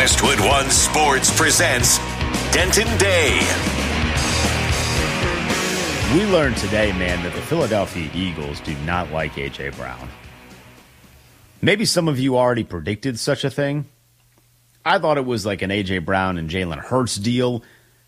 Westwood One Sports presents Denton Day. We learned today, man, that the Philadelphia Eagles do not like A.J. Brown. Maybe some of you already predicted such a thing. I thought it was like an A.J. Brown and Jalen Hurts deal.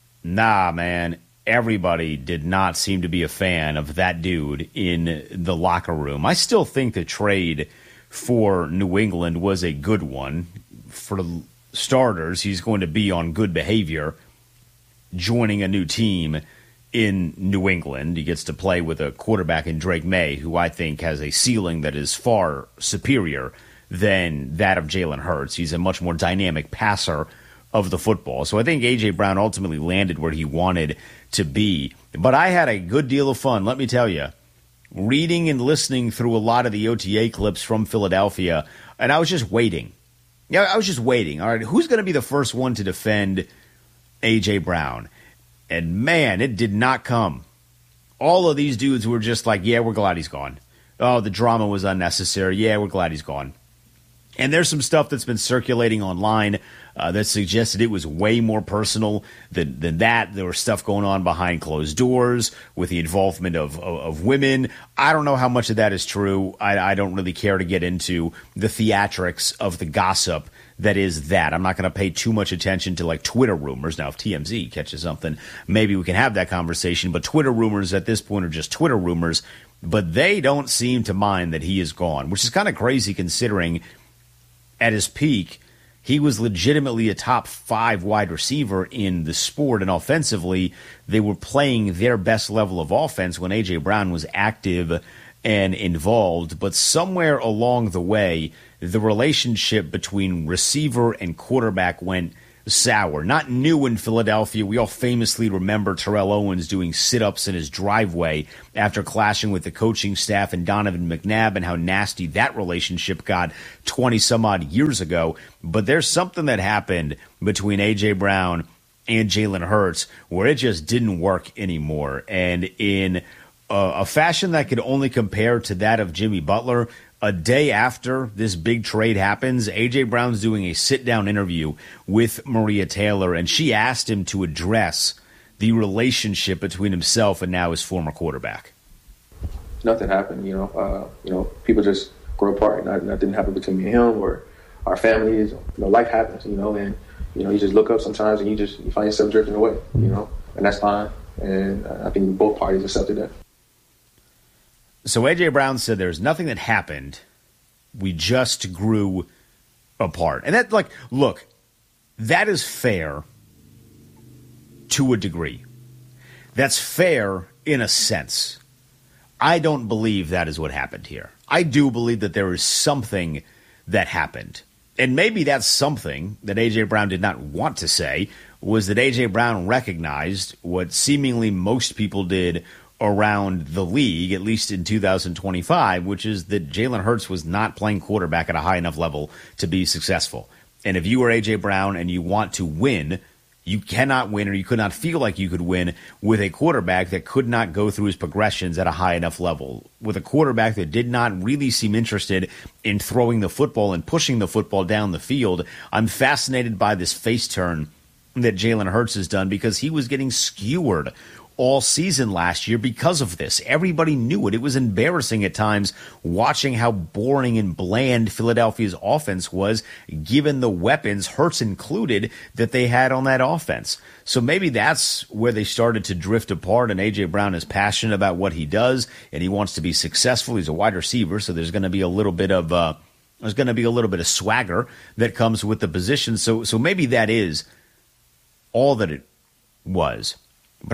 Nah, man, everybody did not seem to be a fan of that dude in the locker room. I still think the trade for New England was a good one. For the starters, he's going to be on good behavior joining a new team in New England. He gets to play with a quarterback in Drake May, who I think has a ceiling that is far superior than that of Jalen Hurts. He's a much more dynamic passer of the football. So I think A.J. Brown ultimately landed where he wanted to be. But I had a good deal of fun, let me tell you, reading and listening through a lot of the OTA clips from Philadelphia, and I was just waiting. Yeah, I was just waiting. All right, who's going to be the first one to defend A.J. Brown? And, man, it did not come. All of these dudes were just like, yeah, we're glad he's gone. Oh, the drama was unnecessary. Yeah, we're glad he's gone. And there's some stuff that's been circulating online that suggested it was way more personal than that. There was stuff going on behind closed doors with the involvement of women. I don't know how much of that is true. I don't really care to get into the theatrics of the gossip that is that. I'm not going to pay too much attention to like Twitter rumors. Now, if TMZ catches something, maybe we can have that conversation. But Twitter rumors at this point are just Twitter rumors. But they don't seem to mind that he is gone, which is kind of crazy considering at his peak, he was legitimately a top 5 wide receiver in the sport, and offensively, they were playing their best level of offense when A.J. Brown was active and involved. But somewhere along the way, the relationship between receiver and quarterback went sour. Not new in Philadelphia. We all famously remember Terrell Owens doing sit-ups in his driveway after clashing with the coaching staff and Donovan McNabb, and how nasty that relationship got 20-some-odd years ago. But there's something that happened between A.J. Brown and Jalen Hurts where it just didn't work anymore. And in a fashion that could only compare to that of Jimmy Butler, a day after this big trade happens, A.J. Brown's doing a sit-down interview with Maria Taylor, and she asked him to address the relationship between himself and now his former quarterback. Nothing happened, people just grow apart. Nothing didn't happen between me and him or our families. Life happens, and you just look up sometimes and you find yourself drifting away, and that's fine. And I think both parties accepted that. So A.J. Brown said there's nothing that happened. We just grew apart. And that, look, that is fair to a degree. That's fair in a sense. I don't believe that is what happened here. I do believe that there is something that happened. And maybe that's something that A.J. Brown did not want to say, was that A.J. Brown recognized what seemingly most people did around the league, at least in 2025, which is that Jalen Hurts was not playing quarterback at a high enough level to be successful. And if you are A.J. Brown and you want to win, you cannot win, or you could not feel like you could win with a quarterback that could not go through his progressions at a high enough level, with a quarterback that did not really seem interested in throwing the football and pushing the football down the field. I'm fascinated by this face turn that Jalen Hurts has done, because he was getting skewered all season last year because of this. Everybody knew it. It was embarrassing at times watching how boring and bland Philadelphia's offense was, given the weapons, Hurts included, that they had on that offense. So maybe that's where they started to drift apart, and A.J. Brown is passionate about what he does, and he wants to be successful. He's a wide receiver, so there's going to be a little bit of swagger that comes with the position. So maybe that is all that it was. But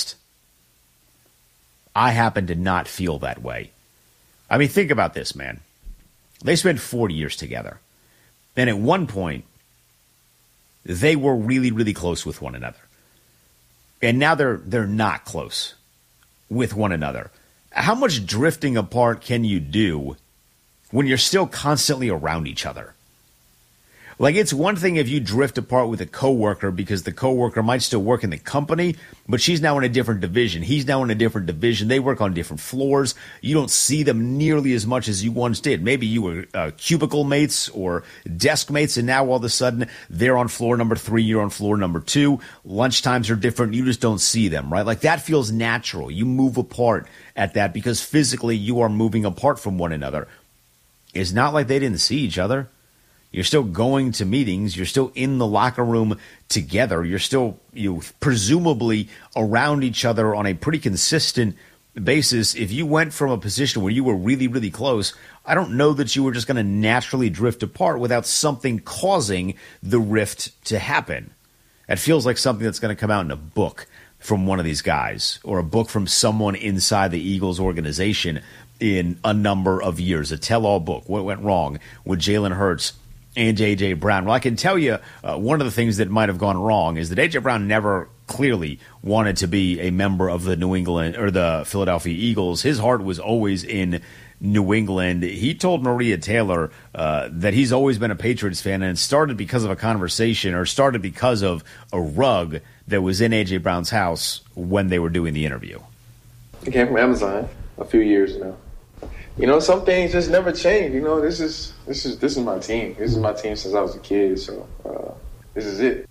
I happen to not feel that way. I mean, think about this, man. They spent 4 years together. And at one point, they were really, really close with one another. And now they're not close with one another. How much drifting apart can you do when you're still constantly around each other? Like, it's one thing if you drift apart with a coworker because the coworker might still work in the company, but she's now in a different division. He's now in a different division. They work on different floors. You don't see them nearly as much as you once did. Maybe you were cubicle mates or desk mates, and now all of a sudden they're on floor number 3, you're on floor number 2. Lunchtimes are different. You just don't see them, right? Like, that feels natural. You move apart at that because physically you are moving apart from one another. It's not like they didn't see each other. You're still going to meetings. You're still in the locker room together. You're still, presumably around each other on a pretty consistent basis. If you went from a position where you were really, really close, I don't know that you were just going to naturally drift apart without something causing the rift to happen. It feels like something that's going to come out in a book from one of these guys or a book from someone inside the Eagles organization in a number of years. A tell-all book. What went wrong with Jalen Hurts and A.J. Brown? Well, I can tell you one of the things that might have gone wrong is that A.J. Brown never clearly wanted to be a member of the New England or the Philadelphia Eagles. His heart was always in New England. He told Maria Taylor that he's always been a Patriots fan, and it started because of a conversation or started because of a rug that was in A.J. Brown's house when they were doing the interview. It came from Amazon a few years ago. Some things just never change. This is my team. This is my team since I was a kid. So this is it.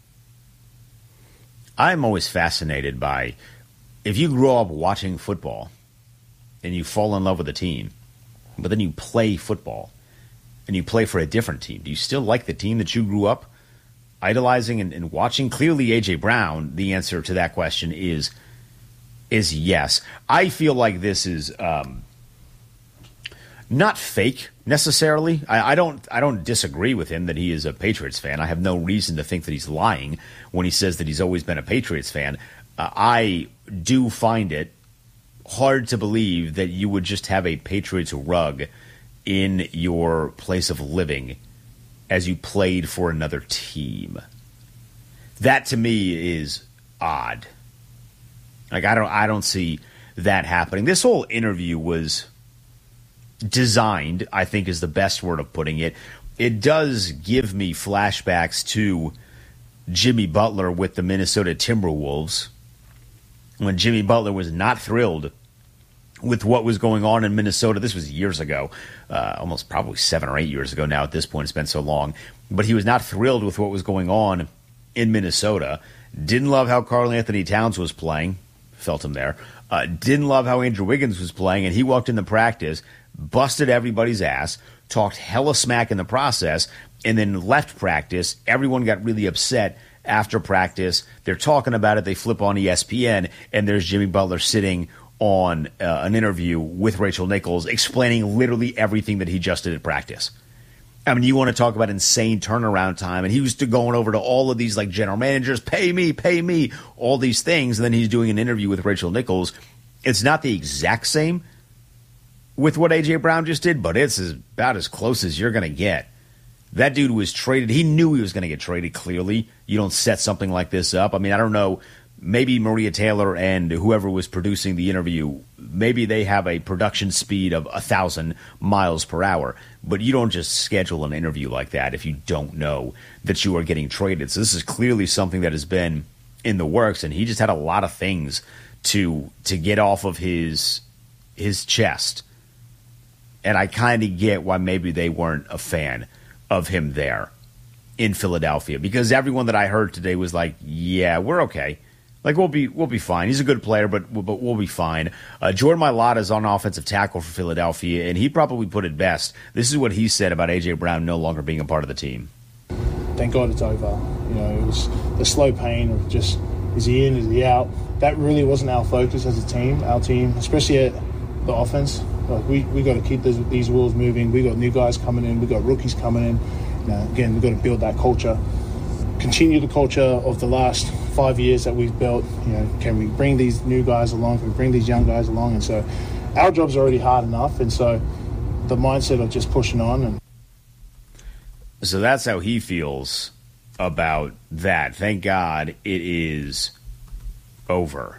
I'm always fascinated by if you grow up watching football and you fall in love with a team, but then you play football and you play for a different team. Do you still like the team that you grew up idolizing and watching? Clearly, A.J. Brown, the answer to that question is yes. I feel like this is not fake necessarily. I don't disagree with him that he is a Patriots fan. I have no reason to think that he's lying when he says that he's always been a Patriots fan. I do find it hard to believe that you would just have a Patriots rug in your place of living as you played for another team. That to me is odd. Like, I don't see that happening. This whole interview was designed, I think is the best word of putting it. It does give me flashbacks to Jimmy Butler with the Minnesota Timberwolves, when Jimmy Butler was not thrilled with what was going on in Minnesota. This was years ago, almost probably 7 or 8 years ago now at this point. It's been so long. But he was not thrilled with what was going on in Minnesota. Didn't love how Karl Anthony Towns was playing. Felt him there. Didn't love how Andrew Wiggins was playing, and he walked into practice, busted everybody's ass, talked hella smack in the process, and then left practice. Everyone got really upset after practice. They're talking about it. They flip on ESPN, and there's Jimmy Butler sitting on an interview with Rachel Nichols explaining literally everything that he just did at practice. I mean, you want to talk about insane turnaround time, and he was going over to all of these like general managers, pay me, all these things, and then he's doing an interview with Rachel Nichols. It's not the exact same with what A.J. Brown just did, but it's about as close as you're going to get. That dude was traded. He knew he was going to get traded, clearly. You don't set something like this up. I mean, I don't know. Maybe Maria Taylor and whoever was producing the interview, maybe they have a production speed of 1,000 miles per hour. But you don't just schedule an interview like that if you don't know that you are getting traded. So this is clearly something that has been in the works, and he just had a lot of things to get off of his chest. And I kind of get why maybe they weren't a fan of him there in Philadelphia, because everyone that I heard today was like, yeah, we're okay. Like, we'll be fine. He's a good player, but we'll be fine. Jordan Mailata is on offensive tackle for Philadelphia, and he probably put it best. This is what he said about A.J. Brown no longer being a part of the team. Thank God it's over. It was the slow pain of just, is he in, is he out? That really wasn't our focus as a team. Our team, especially at the offense, we got to keep these wheels moving. We got new guys coming in. We got rookies coming in. Again, we've got to build that culture. Continue the culture of the last 5 years that we've built. Can we bring these new guys along? Can we bring these young guys along? And so our job's already hard enough. And so the mindset of just pushing on. So that's how he feels about that. Thank God it is over.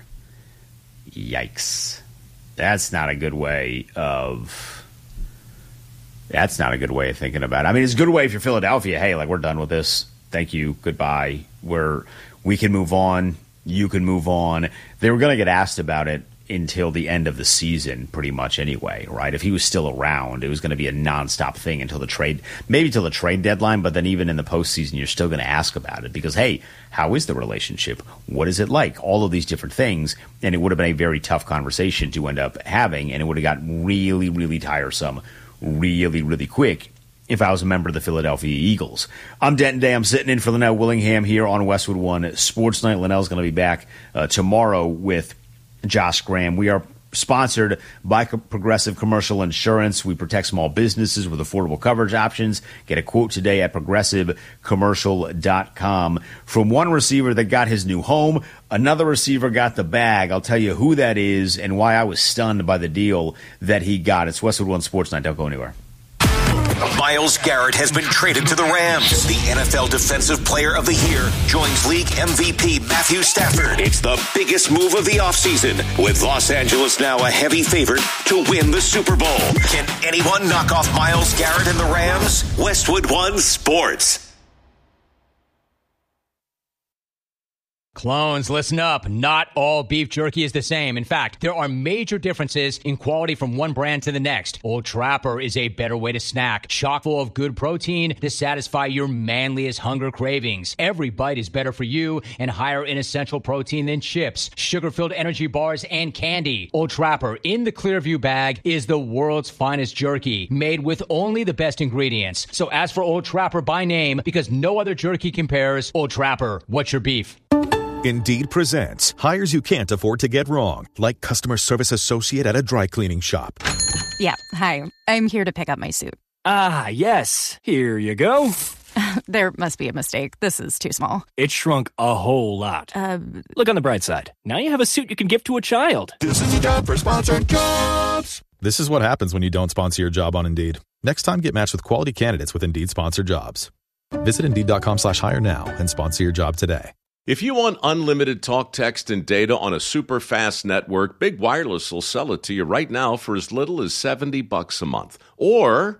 Yikes. That's not a good way of That's not a good way of thinking about it. I mean, it's a good way if you're Philadelphia. Hey, like, we're done with this. Thank you. Goodbye. We can move on. You can move on. They were going to get asked about it until the end of the season, pretty much anyway, right? If he was still around, it was going to be a nonstop thing until the trade, maybe till the trade deadline, but then even in the postseason, you're still going to ask about it because, hey, how is the relationship? What is it like? All of these different things, and it would have been a very tough conversation to end up having, and it would have gotten really, really tiresome really, really quick if I was a member of the Philadelphia Eagles. I'm Denton Day. I'm sitting in for Linnell Willingham here on Westwood One Sports Night. Linnell's going to be back tomorrow with Josh Graham. We are sponsored by Progressive Commercial Insurance. We protect small businesses with affordable coverage options. Get a quote today at progressivecommercial.com. From one receiver that got his new home, another receiver got the bag. I'll tell you who that is and why I was stunned by the deal that he got. It's Westwood One Sports Night. Don't go anywhere. Myles Garrett has been traded to the Rams. The NFL Defensive Player of the Year joins league MVP Matthew Stafford. It's the biggest move of the offseason, with Los Angeles now a heavy favorite to win the Super Bowl. Can anyone knock off Myles Garrett and the Rams? Westwood One Sports. Clones, listen up. Not all beef jerky is the same. In fact, there are major differences in quality from one brand to the next. Old Trapper is a better way to snack, chock full of good protein to satisfy your manliest hunger cravings. Every bite is better for you and higher in essential protein than chips, sugar-filled energy bars, and candy. Old Trapper in the Clearview bag is the world's finest jerky, made with only the best ingredients. So ask for Old Trapper by name because no other jerky compares. Old Trapper, what's your beef? Indeed presents hires you can't afford to get wrong, like customer service associate at a dry cleaning shop. Yeah, hi. I'm here to pick up my suit. Ah, yes. Here you go. There must be a mistake. This is too small. It shrunk a whole lot. Look on the bright side. Now you have a suit you can give to a child. This is a job for sponsored jobs. This is what happens when you don't sponsor your job on Indeed. Next time, get matched with quality candidates with Indeed sponsored jobs. Visit Indeed.com/hire now and sponsor your job today. If you want unlimited talk, text, and data on a super fast network, Big Wireless will sell it to you right now for as little as $70 a month. Or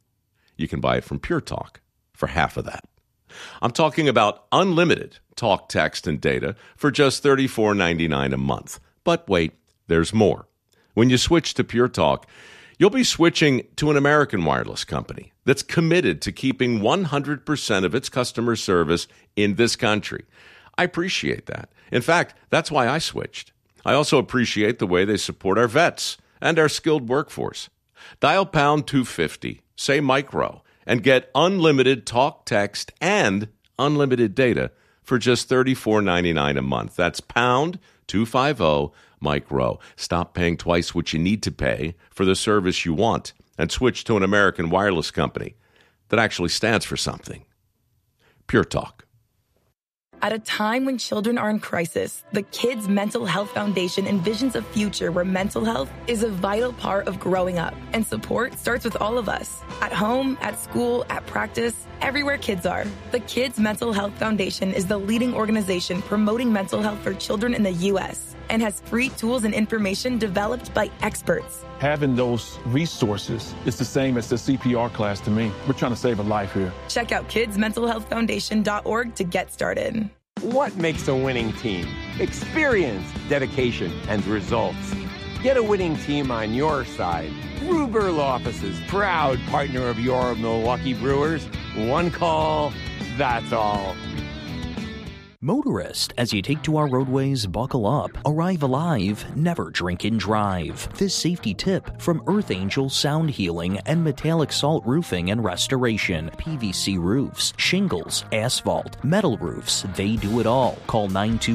you can buy it from Pure Talk for half of that. I'm talking about unlimited talk, text, and data for just $34.99 a month. But wait, there's more. When you switch to Pure Talk, you'll be switching to an American wireless company that's committed to keeping 100% of its customer service in this country. I appreciate that. In fact, that's why I switched. I also appreciate the way they support our vets and our skilled workforce. Dial pound 250, say micro, and get unlimited talk, text, and unlimited data for just $34.99 a month. That's pound 250 micro. Stop paying twice what you need to pay for the service you want and switch to an American wireless company that actually stands for something. Pure Talk. At a time when children are in crisis, the Kids Mental Health Foundation envisions a future where mental health is a vital part of growing up. And support starts with all of us. At home, at school, at practice, everywhere kids are. The Kids Mental Health Foundation is the leading organization promoting mental health for children in the U.S. and has free tools and information developed by experts. Having those resources is the same as the CPR class to me. We're trying to save a life here. Check out kidsmentalhealthfoundation.org to get started. What makes a winning team? Experience, dedication, and results. Get a winning team on your side. Ruberl Offices, proud partner of your Milwaukee Brewers. One call, that's all. Motorist, as you take to our roadways, buckle up. Arrive alive, never drink and drive. This safety tip from Earth Angel Sound Healing and Metallic Salt Roofing and Restoration. PVC roofs, shingles, asphalt, metal roofs, they do it all. Call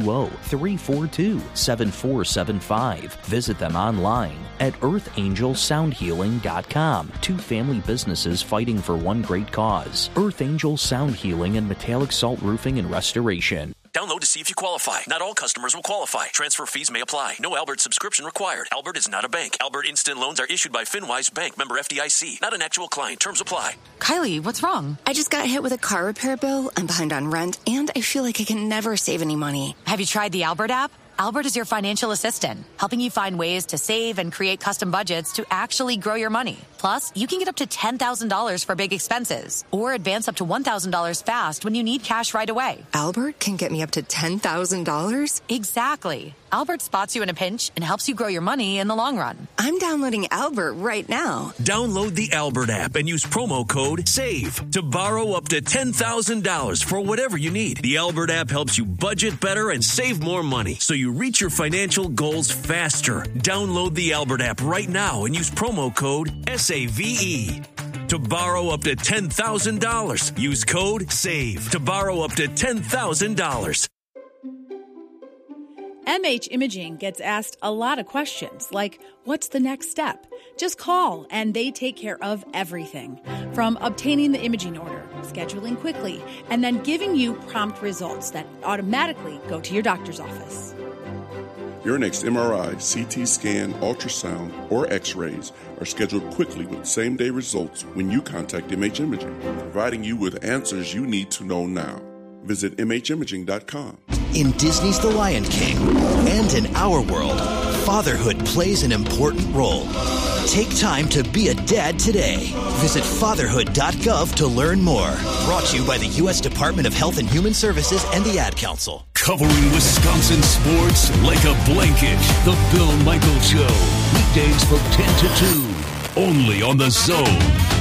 920-342-7475. Visit them online at earthangelsoundhealing.com. Two family businesses fighting for one great cause. Earth Angel Sound Healing and Metallic Salt Roofing and Restoration. Download to see if you qualify. Not all customers will qualify. Transfer fees may apply. No Albert subscription required. Albert is not a bank. Albert Instant Loans are issued by FinWise Bank, member FDIC. Not an actual client. Terms apply. Kylie, what's wrong? I just got hit with a car repair bill. I'm behind on rent, and I feel like I can never save any money. Have you tried the Albert app? Albert is your financial assistant, helping you find ways to save and create custom budgets to actually grow your money. Plus, you can get up to $10,000 for big expenses or advance up to $1,000 fast when you need cash right away. Albert can get me up to $10,000? Exactly. Albert spots you in a pinch and helps you grow your money in the long run. I'm downloading Albert right now. Download the Albert app and use promo code SAVE to borrow up to $10,000 for whatever you need. The Albert app helps you budget better and save more money so you reach your financial goals faster. Download the Albert app right now and use promo code SAVE. To borrow up to $10,000, use code SAVE to borrow up to $10,000. MH Imaging gets asked a lot of questions, like, what's the next step? Just call, and they take care of everything. From obtaining the imaging order, scheduling quickly, and then giving you prompt results that automatically go to your doctor's office. Your next MRI, CT scan, ultrasound, or X-rays are scheduled quickly with same-day results when you contact MH Imaging, providing you with answers you need to know now. Visit MHimaging.com. In Disney's The Lion King and in our world, fatherhood plays an important role. Take time to be a dad today. Visit fatherhood.gov to learn more. Brought to you by the U.S. Department of Health and Human Services and the Ad Council. Covering Wisconsin sports like a blanket. The Bill Michaels Show. Weekdays from 10 to 2. Only on The Zone.